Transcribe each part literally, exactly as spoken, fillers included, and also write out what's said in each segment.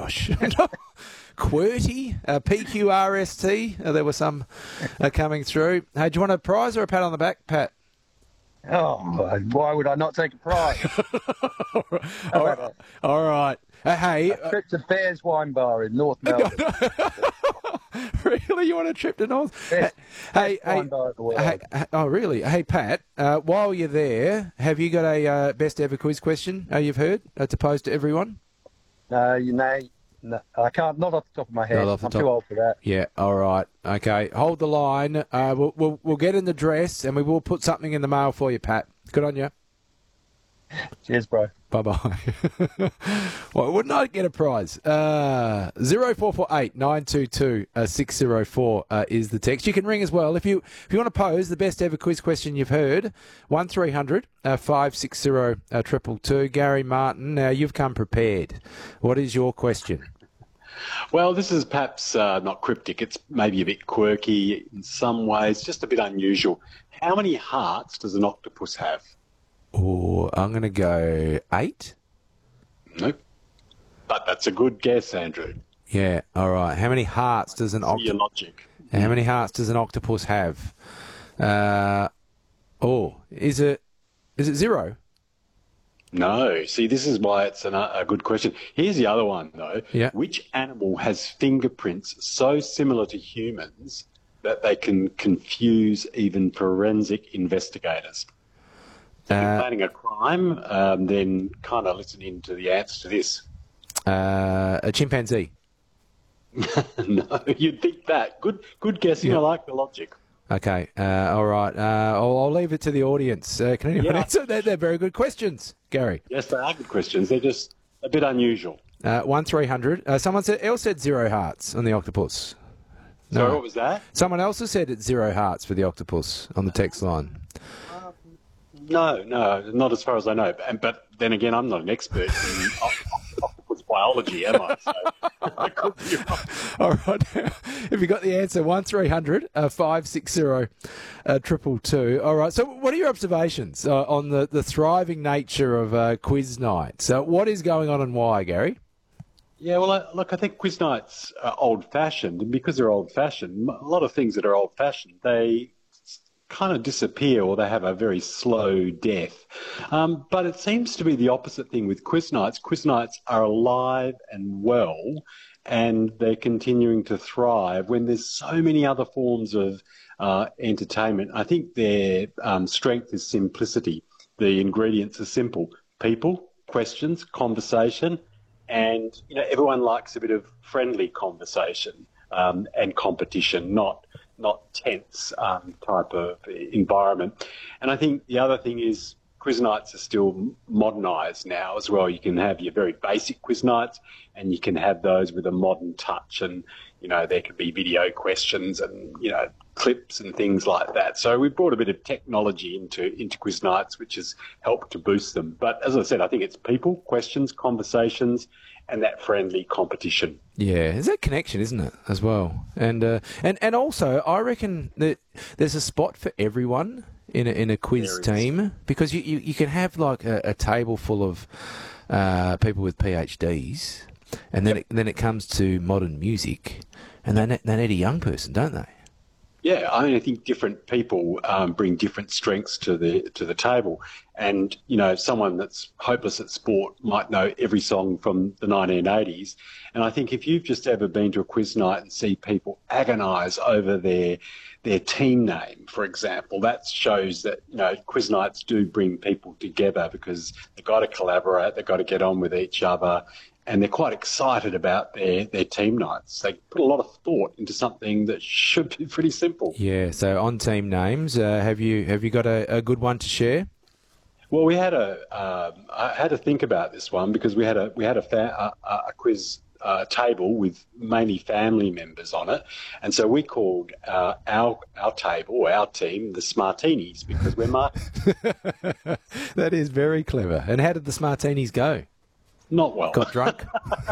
gosh. QWERTY, uh, P Q R S T. Uh, there were some uh, coming through. Hey, do you want a prize or a pat on the back, Pat? Oh, why would I not take a prize? all, right. all right. Uh, hey. A trip to Bears Wine Bar in North Melbourne. Really? You want a trip to North? Best, hey, best hey, wine bar in the world. hey, oh, really? Hey, Pat, uh, while you're there, have you got a uh, best ever quiz question uh, you've heard uh, to pose to everyone? No, you know, no, I can't, not off the top of my head. I'm top. too old for that. Yeah, all right. Okay, hold the line. Uh, we'll, we'll, we'll get in the dress and we will put something in the mail for you, Pat. Good on you. Cheers, bro. Bye-bye. Well, wouldn't I get a prize? Uh, zero four four eight nine two two six zero four uh, is the text. You can ring as well. If you if you want to pose the best ever quiz question you've heard, one three hundred five six zero two two two. Gary Martin, now you've come prepared. What is your question? Well, this is perhaps uh, not cryptic. It's maybe a bit quirky in some ways, just a bit unusual. How many hearts does an octopus have? Oh, I'm going to go eight. Nope. But that's a good guess, Andrew. Yeah, all right. How many hearts does an octopus... Your logic. How many hearts does an octopus have? Uh, oh, is it is it zero? No. See, this is why it's an, a good question. Here's the other one, though. Yeah. Which animal has fingerprints so similar to humans that they can confuse even forensic investigators? If you're Uh, planning a crime, um, then kind of listen in to the answer to this. Uh, a chimpanzee. No, you'd think that. Good good guessing. Yeah. I like the logic. Okay, uh, all right. Uh, I'll, I'll leave it to the audience. Uh, can anyone Yeah. answer? They're, they're very good questions, Gary. Yes, they are good questions. They're just a bit unusual. Uh, one three hundred. Uh, someone said else said zero hearts on the octopus. Sorry, what was that? Someone else has said it's zero hearts for the octopus on the text line. No, no, not as far as I know. And, but then again, I'm not an expert in octopus biology, am I? So I could be wrong. All right. If you got the answer, one three hundred five six zero triple two. All right. So, what are your observations uh, on the, the thriving nature of uh, quiz night? So, what is going on and why, Gary? Yeah, well, I, look, I think quiz nights are old-fashioned, and because they're old-fashioned, a lot of things that are old-fashioned, they kind of disappear or they have a very slow death. Um, but it seems to be the opposite thing with quiz nights. Quiz nights are alive and well, and they're continuing to thrive when there's so many other forms of uh, entertainment. I think their um, strength is simplicity. The ingredients are simple: people, questions, conversation, and you know everyone likes a bit of friendly conversation um, and competition, not not tense um, type of environment. And I think the other thing is quiz nights are still modernised now as well. You can have your very basic quiz nights and you can have those with a modern touch, and, you know, there could be video questions and, you know, clips and things like that. So we've brought a bit of technology into, into quiz nights, which has helped to boost them. But as I said, I think it's people, questions, conversations, and that friendly competition. Yeah, there's that connection, isn't it, as well? And uh, and and also, I reckon that there's a spot for everyone in a, in a quiz team, because you, you, you can have like a, a table full of uh, people with PhDs, and then Yep. it, then it comes to modern music, and they ne- they need a young person, don't they? Yeah, I mean, I think different people um, bring different strengths to the to the table, and you know, someone that's hopeless at sport might know every song from the nineteen eighties. And I think if you've just ever been to a quiz night and see people agonise over their their team name, for example, that shows that you know quiz nights do bring people together, because they've got to collaborate, they've got to get on with each other. And they're quite excited about their, their team nights. They put a lot of thought into something that should be pretty simple. Yeah. So on team names, uh, have you have you got a, a good one to share? Well, we had a um, I had to think about this one, because we had a we had a, fa- a, a quiz uh, table with mainly family members on it, and so we called uh, our our table or our team the Smartinis, because we're Martin. That is very clever. And how did the Smartinis go? Not well. Got drunk?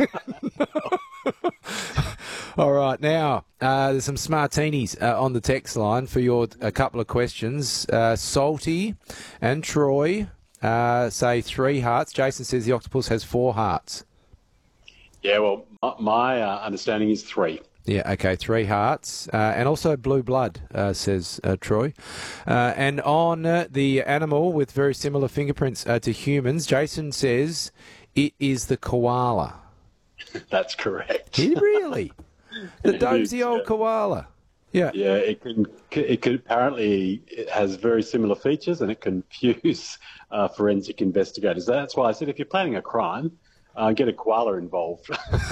All right. Now, uh, there's some Smartinis uh, on the text line for your a couple of questions. Uh, Salty and Troy uh, say three hearts. Jason says the octopus has four hearts. Yeah, well, my, my uh, understanding is three. Yeah, okay, three hearts. Uh, and also blue blood, uh, says uh, Troy. Uh, and on uh, the animal with very similar fingerprints uh, to humans, Jason says it is the koala. That's correct. Really? The dozy is, old yeah. koala. Yeah. Yeah, it can. It can apparently it has very similar features, and it confuse uh, forensic investigators. That's why I said if you're planning a crime, uh, get a koala involved.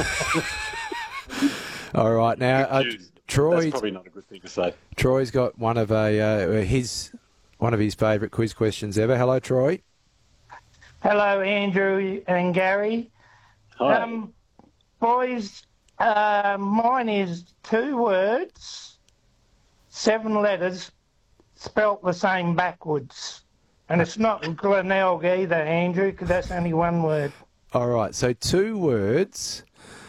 All right, now uh, Troy. That's probably not a good thing to say. Troy's got one of a uh, his one of his favourite quiz questions ever. Hello, Troy. Hello, Andrew and Gary. Hi. Um, boys, uh, mine is two words, seven letters, spelt the same backwards. And it's not Glenelg either, Andrew, because that's only one word. All right, so two words.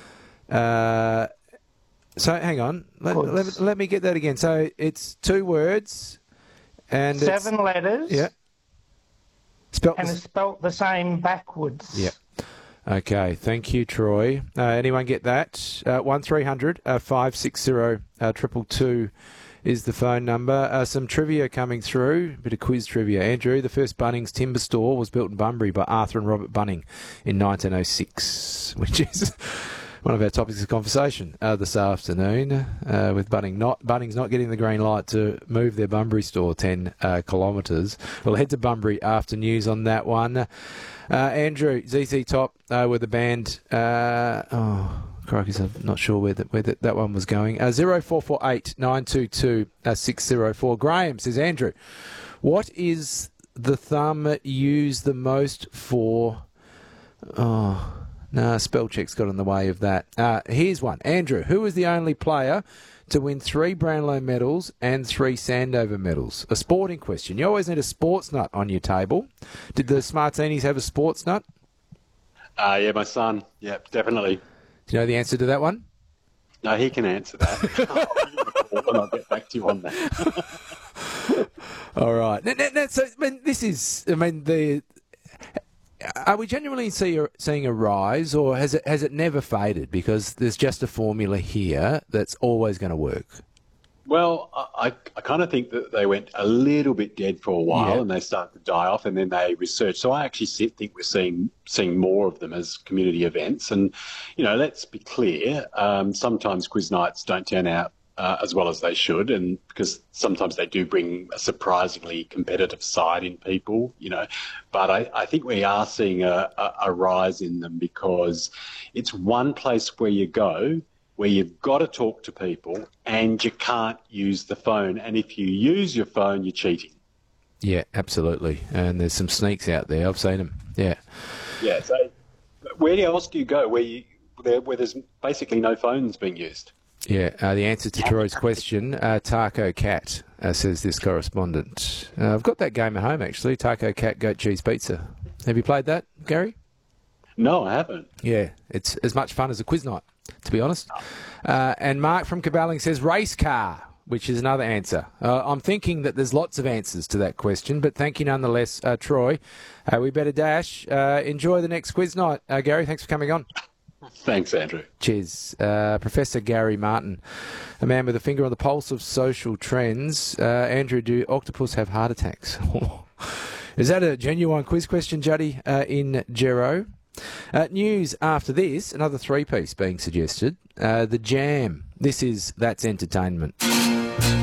Uh, so hang on, let, let, let me get that again. So it's two words, and seven it's, letters. Yeah. Spelt and the, it's spelt the same backwards. Yeah. Okay, thank you, Troy. Uh, anyone get that? Uh, one three hundred five six zero triple two is the phone number. Uh, some trivia coming through, a bit of quiz trivia. Andrew, the first Bunnings timber store was built in Bunbury by Arthur and Robert Bunning in nineteen oh six, which is one of our topics of conversation uh, this afternoon, uh, with Bunning not Bunnings not getting the green light to move their Bunbury store ten uh, kilometres. We'll head to Bunbury after news on that one. Uh, Andrew, Z Z Top uh, with the band. Uh, oh, crikey, I'm not sure where, the, where the, that one was going. Uh, zero four four eight nine two two six zero four. Graham says, Andrew, what is the thumb used the most for... Oh... No, spell check's got in the way of that. Uh, here's one. Andrew, who was the only player to win three Brownlow medals and three Sandover medals? A sporting question. You always need a sports nut on your table. Did the Smartinis have a sports nut? Uh, yeah, my son. Yeah, definitely. Do you know the answer to that one? No, he can answer that. And I'll get back to you on that. All right. Now, now, now, so, I mean, this is, I mean, the... Are we genuinely see a, seeing a rise, or has it has it never faded? Because there's just a formula here that's always going to work. Well, I, I kind of think that they went a little bit dead for a while, Yeah. and they started to die off, and then they researched. So I actually see- think we're seeing seeing more of them as community events. And you know, let's be clear: um, sometimes quiz nights don't turn out Uh, as well as they should, and because sometimes they do bring a surprisingly competitive side in people, you know. But I, I think we are seeing a, a, a rise in them because it's one place where you go where you've got to talk to people and you can't use the phone. And if you use your phone, you're cheating. Yeah, absolutely. And there's some sneaks out there. I've seen them. Yeah. Yeah. So where else do you go where you where, where there's basically no phones being used? Yeah, uh, the answer to Troy's question, uh, Taco Cat, uh, says this correspondent. Uh, I've got that game at home, actually, Taco Cat Goat Cheese Pizza. Have you played that, Gary? No, I haven't. Yeah, it's as much fun as a quiz night, to be honest. Uh, and Mark from Caballing says race car, which is another answer. Uh, I'm thinking that there's lots of answers to that question, but thank you nonetheless, uh, Troy. Uh, we better dash. Uh, enjoy the next quiz night. Uh, Gary, thanks for coming on. Thanks, Andrew. Cheers. Uh, Professor Gary Martin, a man with a finger on the pulse of social trends. Uh, Andrew, do octopus have heart attacks? Is that a genuine quiz question, Juddy, uh, in Gero? Uh, news after this, another three-piece being suggested. Uh, the Jam. This is That's Entertainment.